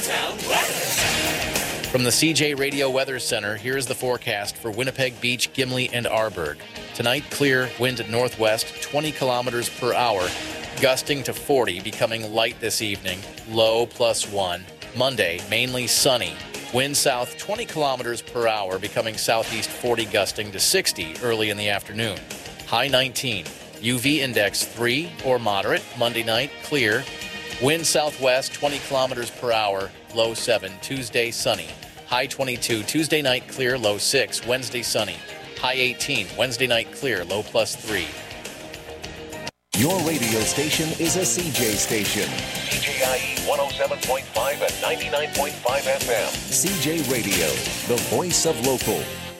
From the CJ Radio Weather Center, here's the forecast for Winnipeg Beach, Gimli, and Arborg. Tonight, clear, wind at northwest, 20 kilometers per hour, gusting to 40, becoming light this evening, low +1. Monday, mainly sunny. Wind south 20 kilometers per hour, becoming southeast 40, gusting to 60 early in the afternoon. High 19. UV index 3 or moderate. Monday night, clear. Wind southwest 20 kilometers per hour, low 7. Tuesday, sunny. High 22. Tuesday night, clear, low 6. Wednesday, sunny. High 18. Wednesday night, clear, low +3. Your radio station is a CJ station. CJIE 107.5 and 99.5 FM. CJ Radio, the voice of local.